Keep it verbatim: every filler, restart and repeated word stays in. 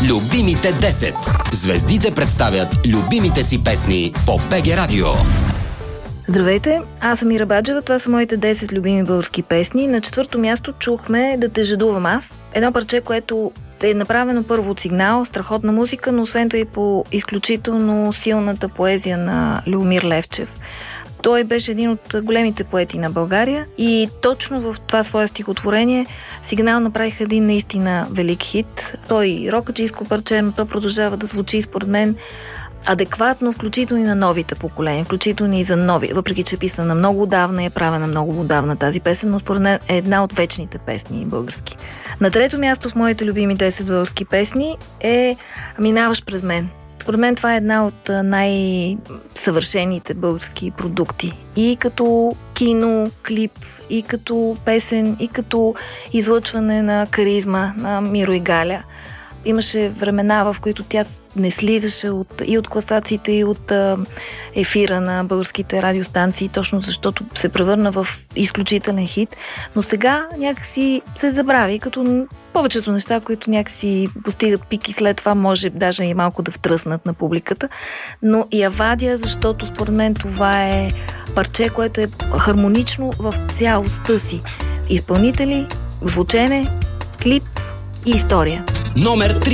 Любимите десет. Звездите представят любимите си песни по БГ Радио. Здравейте, аз съм Ира Баджева, това са моите десет любими български песни. На четвърто място чухме "Да те жадувам аз", едно парче, което е направено първо от Сигнал, страхотна музика, но освен това и по изключително силната поезия на Любомир Левчев. Той беше един от големите поети на България и точно в това свое стихотворение Сигнал направиха един наистина велик хит. Той рокаджийско парче, но то продължава да звучи според мен адекватно, включително и на новите поколения, включително и за нови, въпреки че е писана много отдавна и е правена много отдавна тази песен, но според мен е една от вечните песни български. На трето място в моите любими десет български песни е "Минаваш през мен". Според мен това е една от най-съвършените български продукти. И като кино, клип, и като песен, и като излъчване на харизма на Миро и Галя. Имаше времена, в които тя не слизаше от, и от класациите, и от а, ефира на българските радиостанции, точно защото се превърна в изключителен хит. Но сега някакси се забрави, като повечето неща, които някакси постигат пик и след това може даже и малко да втръснат на публиката. Но я вадя, защото според мен това е парче, което е хармонично в цялостта си. Изпълнители, звучене, клип и история. Номер три.